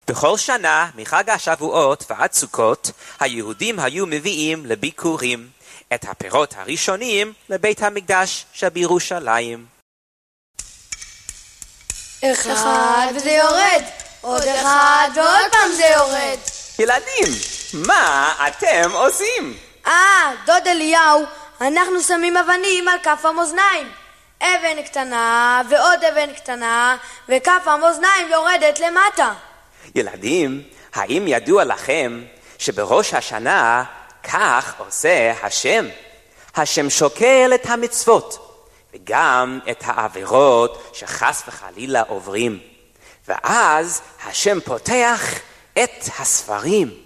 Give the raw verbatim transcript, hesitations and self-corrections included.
בכל שנה מחג השבועות ועד סוכות, היהודים היו מביאים לביקורים את הפירות הראשונים לבית המקדש שבירושלים. אחד וזה יורד, עוד אחד ועוד פעם זה יורד. ילדים, מה אתם עושים? אה, דוד אליהו, אנחנו שמים אבנים על כף המאזניים. אבן קטנה ועוד אבן קטנה, וכף המאזניים יורדת למטה. ילדים, האם ידוע לכם שבראש השנה כך עושה השם? השם שוקל את המצוות וגם את העבירות שחס וחלילה עוברים. ואז השם פותח את הספרים